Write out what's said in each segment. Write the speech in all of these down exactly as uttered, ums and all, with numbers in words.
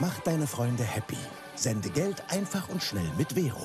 Mach deine Freunde happy. Sende Geld einfach und schnell mit Vero.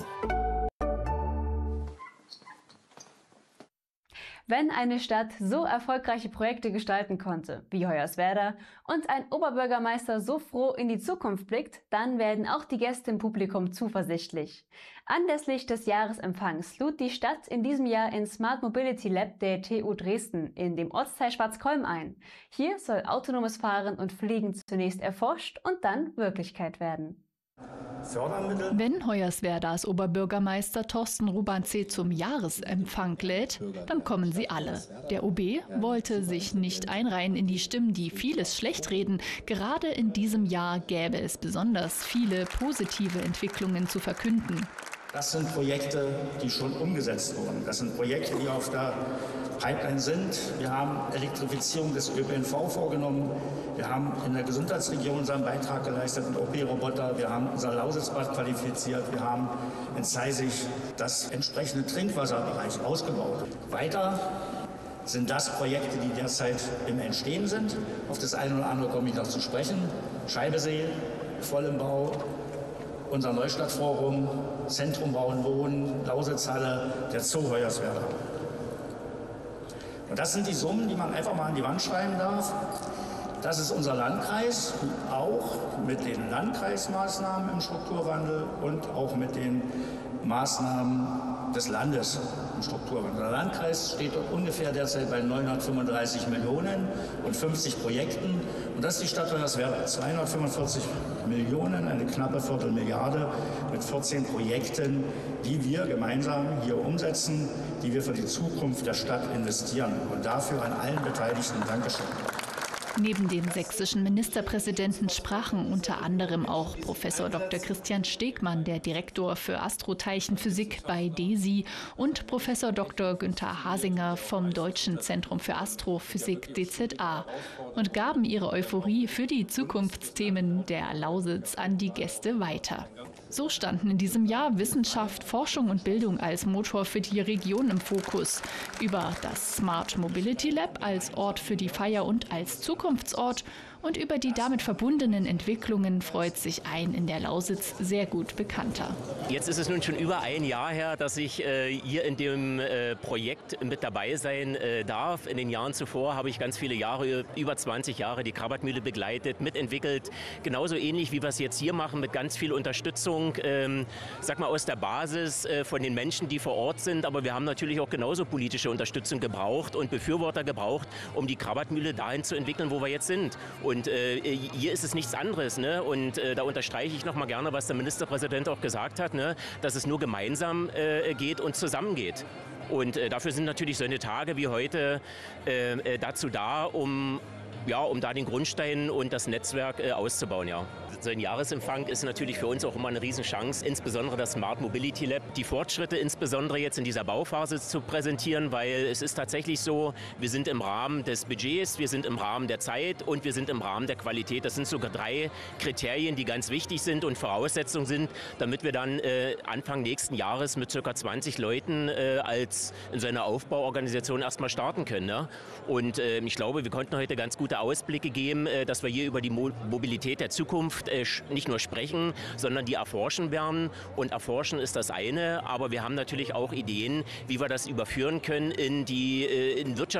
Wenn eine Stadt so erfolgreiche Projekte gestalten konnte wie Hoyerswerda und ein Oberbürgermeister so froh in die Zukunft blickt, dann werden auch die Gäste im Publikum zuversichtlich. Anlässlich des Jahresempfangs lud die Stadt in diesem Jahr ins Smart Mobility Lab der T U Dresden in dem Ortsteil Schwarzkolm ein. Hier soll autonomes Fahren und Fliegen zunächst erforscht und dann Wirklichkeit werden. Wenn Hoyerswerdas Oberbürgermeister Thorsten Ruban-C. zum Jahresempfang lädt, dann kommen sie alle. Der O B wollte sich nicht einreihen in die Stimmen, die vieles schlecht reden. Gerade in diesem Jahr gäbe es besonders viele positive Entwicklungen zu verkünden. Das sind Projekte, die schon umgesetzt wurden. Das sind Projekte, die auf der Pipeline sind. Wir haben Elektrifizierung des Ö P N V vorgenommen. Wir haben in der Gesundheitsregion unseren Beitrag geleistet mit O P-Roboter. Wir haben unser Lausitzbad qualifiziert. Wir haben in Zeisig das entsprechende Trinkwasserbereich ausgebaut. Weiter sind das Projekte, die derzeit im Entstehen sind. Auf das eine oder andere komme ich noch zu sprechen. Scheibesee, voll im Bau. Unser Neustadtforum, Zentrum Bauen Wohnen, Lausitzhalle, der Zoo Hoyerswerda. Und das sind die Summen, die man einfach mal an die Wand schreiben darf. Das ist unser Landkreis, auch mit den Landkreismaßnahmen im Strukturwandel und auch mit den Maßnahmen des Landes im Strukturwandel. Der Landkreis steht ungefähr derzeit bei neunhundertfünfunddreißig Millionen und fünfzig Projekten. Und das ist die Stadt Hoyerswerda. zweihundertfünfundvierzig Millionen, eine knappe Viertelmilliarde mit vierzehn Projekten, die wir gemeinsam hier umsetzen, die wir für die Zukunft der Stadt investieren. Und dafür an allen Beteiligten Dankeschön. Neben dem sächsischen Ministerpräsidenten sprachen unter anderem auch Professor Doktor Christian Stegmann, der Direktor für Astroteilchenphysik bei D E S I, und Professor Doktor Günther Hasinger vom Deutschen Zentrum für Astrophysik D Z A und gaben ihre Euphorie für die Zukunftsthemen der Lausitz an die Gäste weiter. So standen in diesem Jahr Wissenschaft, Forschung und Bildung als Motor für die Region im Fokus. Über das Smart Mobility Lab als Ort für die Feier und als Zukunftsort und über die damit verbundenen Entwicklungen freut sich ein in der Lausitz sehr gut Bekannter. Jetzt ist es nun schon über ein Jahr her, dass ich äh, hier in dem äh, Projekt mit dabei sein äh, darf. In den Jahren zuvor habe ich ganz viele Jahre, über zwanzig Jahre, die Krabbert-Mühle begleitet, mitentwickelt. Genauso ähnlich, wie wir es jetzt hier machen, mit ganz viel Unterstützung, ähm, sag mal aus der Basis äh, von den Menschen, die vor Ort sind. Aber wir haben natürlich auch genauso politische Unterstützung gebraucht und Befürworter gebraucht, um die Krabbert-Mühle dahin zu entwickeln, wo wir jetzt sind. Und äh, hier ist es nichts anderes. Ne? Und äh, da unterstreiche ich noch mal gerne, was der Ministerpräsident auch gesagt hat, ne? Dass es nur gemeinsam äh, geht und zusammengeht. Und äh, dafür sind natürlich solche Tage wie heute äh, dazu da, um ja, um da den Grundstein und das Netzwerk äh, auszubauen. Ja. So ein Jahresempfang ist natürlich für uns auch immer eine Riesenchance, insbesondere das Smart Mobility Lab, die Fortschritte insbesondere jetzt in dieser Bauphase zu präsentieren, weil es ist tatsächlich so, wir sind im Rahmen des Budgets, wir sind im Rahmen der Zeit und wir sind im Rahmen der Qualität. Das sind sogar drei Kriterien, die ganz wichtig sind und Voraussetzungen sind, damit wir dann äh, Anfang nächsten Jahres mit ca. zwanzig Leuten äh, als in so einer Aufbauorganisation erstmal starten können. Ne? Und äh, ich glaube, wir konnten heute ganz gute Ausblicke geben, dass wir hier über die Mobilität der Zukunft nicht nur sprechen, sondern die erforschen werden. Und erforschen ist das eine, aber wir haben natürlich auch Ideen, wie wir das überführen können in die in Wirtschaft.